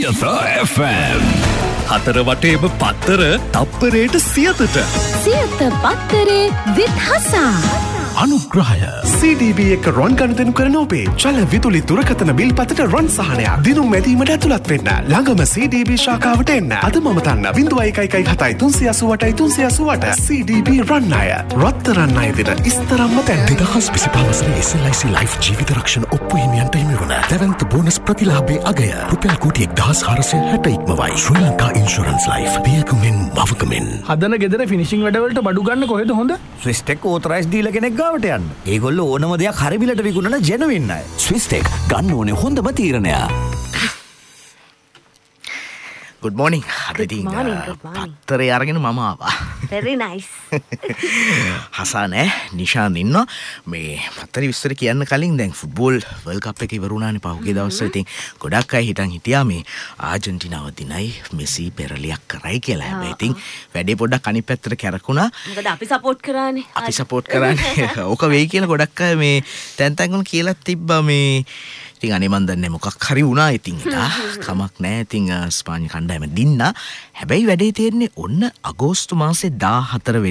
Siyatha FM. හතර වටේම පත්තර තප්පරයට සියතට. සියත පත්තරේ විත් හසා. අනුග්‍රහය CDB එක රොන් ගණදනු කරන ඔබේ චල විදුලි දුරකථන බිල් පතට රොන් සහනයක් දිනුම් මැදීමට ඇතුළත් වෙන්න. ළඟම CDB ශාඛාවට එන්න. අද මම තන්න 0117 CDB රන් අය. රත්තරන් අය දෙන ඉස්තරම්ම තැන්. 2025 SLIC Life ජීවිත රක්ෂණ ඔප්පු හිමියන්ට හිමි වන දැවන්ත බෝනස් ප්‍රතිලාභයේ අගය රුපියල් කෝටි 1460 ඉක්මවයි. ශ්‍රී ලංකා ඉන්ෂුරන්ස් ලයිෆ් පියකුමින් මවකමින්. හදන ගෙදර ෆිනිෂිං වැඩවලට බඩු ගන්න කොහෙද හොඳ? ස්විස්ටෙක් ඕතරයිස් දීලා කෙනෙක් ගාවට යන්න. ඒගොල්ලෝ ඕනම දෙයක් හරි බිලට විකුණන ජෙනුවින් අය. ස්විස්ටෙක් ගන්න ඕනේ හොඳම තීරණය. good morning. Good morning, good morning. පත්තරේ අරගෙන මම ආවා. Very nice. හසාන නිශාන් ඉන්නවා. මේ පත්තරේ විස්තර කියන්න කලින් දැන් ෆුට්බෝල් වර්ල්ඩ් කප් එක ඉවර වුණානේ පහුගිය දවස්වල. ඉතින් ගොඩක් අය හිටියා මේ ආජන්ටිනාව දිනයි මෙසි පෙරලියක් කරයි කියලා. හැබැයි ඉතින් වැඩේ පොඩ්ඩක් අනිත් පැත්තට කැරකුණා. මොකද අපි සපෝට් කරානේ. අපි සපෝට් කරන්නේ. ඕක වෙයි කියලා ගොඩක් අය මේ තැන් වල කියලා තිබ්බා මේ. ඉතින් අනේ මන් දන්නේ මොකක් හරි වුණා ඉතින් එදා. කමක් නැහැ. ඉතින් ස්පාඤ්ඤ කණ්ඩායම දින්නා. හැබැයි වැඩේ තියෙන්නේ ඔන්න අගෝස්තු මාසේ 14